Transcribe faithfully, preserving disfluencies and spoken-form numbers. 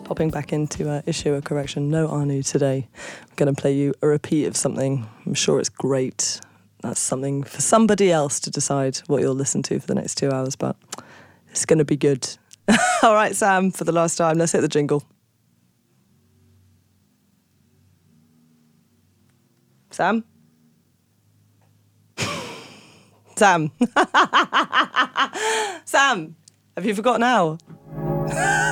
Popping back into uh, issue a correction. No Anu today. I'm going to play you a repeat of something. I'm sure it's great. That's something for somebody else to decide what you'll listen to for the next two hours, but it's going to be good. All right, Sam, for the last time, let's hit the jingle. Sam? Sam? Sam, have you forgotten how?